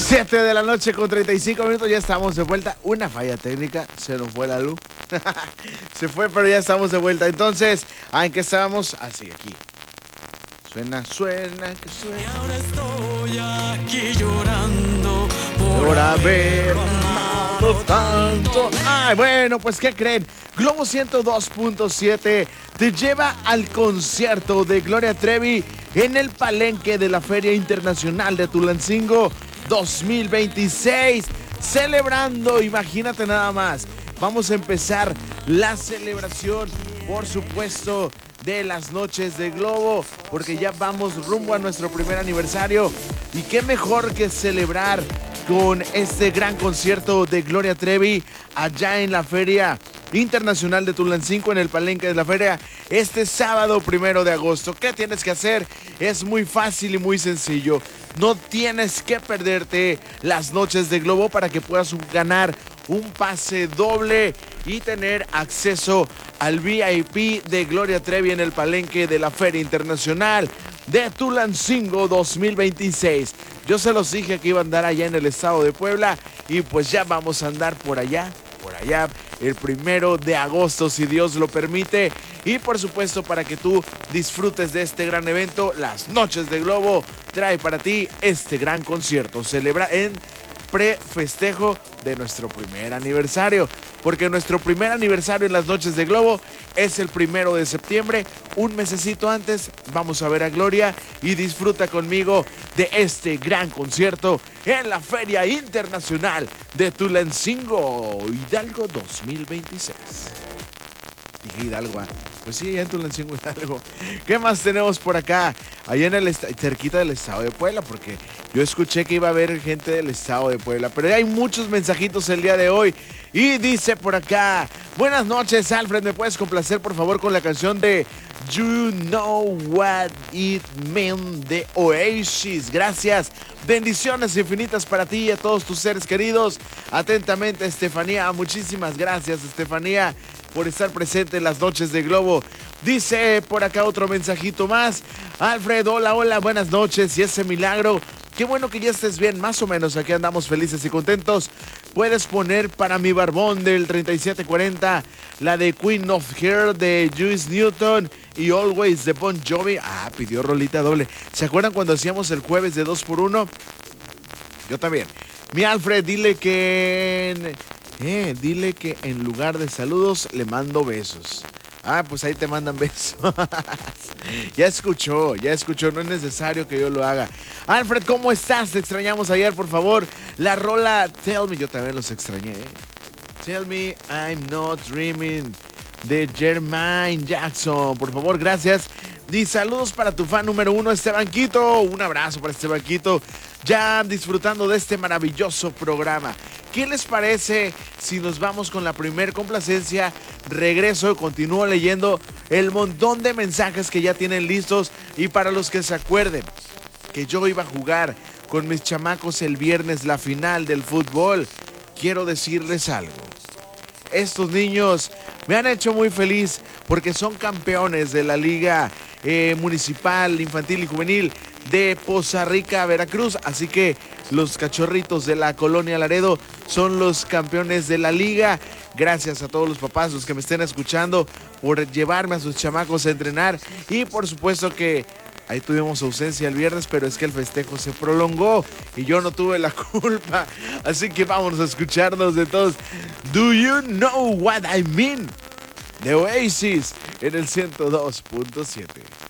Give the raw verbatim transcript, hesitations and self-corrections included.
siete de la noche con treinta y cinco minutos, ya estamos de vuelta. Una falla técnica, se nos fue la luz. Se fue, pero ya estamos de vuelta. Entonces, ¿en qué estábamos? Así, aquí. Suena, suena, que suena. Y ahora estoy aquí llorando Por haber amado tanto. Ay, bueno, pues ¿qué creen? Globo ciento dos punto siete te lleva al concierto de Gloria Trevi en el palenque de la Feria Internacional de Tulancingo dos mil veintiséis. Celebrando, imagínate nada más. Vamos a empezar la celebración, por supuesto, de las noches de Globo, porque ya vamos rumbo a nuestro primer aniversario. Y qué mejor que celebrar con este gran concierto de Gloria Trevi allá en la Feria Internacional de Tulancingo, en el palenque de la feria, este sábado primero de agosto. ¿Qué tienes que hacer? Es muy fácil y muy sencillo. No tienes que perderte las noches de Globo para que puedas ganar un pase doble y tener acceso al V I P de Gloria Trevi en el palenque de la Feria Internacional de Tulancingo dos mil veintiséis. Yo se los dije que iba a andar allá en el estado de Puebla y pues ya vamos a andar por allá, por allá, el primero de agosto, si Dios lo permite. Y por supuesto, para que tú disfrutes de este gran evento, las noches de Globo trae para ti este gran concierto. Celebra en pre-festejo de nuestro primer aniversario, porque nuestro primer aniversario en las noches de Globo es el primero de septiembre. Un mesecito antes vamos a ver a Gloria y disfruta conmigo de este gran concierto en la Feria Internacional de Tulancingo Hidalgo dos mil veintiséis. Dije Hidalgo, ¿eh? Pues sí, ya en Tulancingo Hidalgo. ¿Qué más tenemos por acá? Allá en el cerquita del estado de Puebla, porque yo escuché que iba a haber gente del estado de Puebla, pero hay muchos mensajitos el día de hoy. Y dice por acá: buenas noches, Alfred, ¿me puedes complacer por favor con la canción de You Know What It Meant de Oasis? Gracias, bendiciones infinitas para ti y a todos tus seres queridos. Atentamente, Estefanía. Muchísimas gracias, Estefanía, por estar presente en las noches de Globo. Dice por acá otro mensajito más: Alfred, hola, hola, buenas noches. Y ese milagro, qué bueno que ya estés bien, más o menos. Aquí andamos felices y contentos. Puedes poner para mi barbón del treinta y siete cuarenta la de Queen of Hair de Juice Newton y Always de Bon Jovi. Ah, pidió rolita doble. ¿Se acuerdan cuando hacíamos el jueves de dos por uno? Yo también. Mi Alfred, dile que... Eh, dile que en lugar de saludos le mando besos. Ah, pues ahí te mandan besos. Ya escuchó, ya escuchó, no es necesario que yo lo haga. Alfred, ¿cómo estás? Te extrañamos ayer, por favor. La rola Tell Me, yo también los extrañé. ¿eh? Tell Me I'm Not Dreaming de Jermaine Jackson. Por favor, gracias. Y saludos para tu fan número uno, Estebanquito. Un abrazo para Estebanquito. Ya disfrutando de este maravilloso programa. ¿Qué les parece si nos vamos con la primer complacencia? Regreso y continúo leyendo el montón de mensajes que ya tienen listos. Y para los que se acuerden que yo iba a jugar con mis chamacos el viernes la final del fútbol, quiero decirles algo. Estos niños me han hecho muy feliz porque son campeones de la Liga eh, Municipal, Infantil y Juvenil de Poza Rica, Veracruz. Así que los cachorritos de la Colonia Laredo son los campeones de la liga. Gracias a todos los papás, los que me estén escuchando, por llevarme a sus chamacos a entrenar. Y por supuesto que ahí tuvimos ausencia el viernes, pero es que el festejo se prolongó y yo no tuve la culpa. Así que vámonos a escucharnos de todos. Do You Know What I Mean de Oasis en el ciento dos punto siete.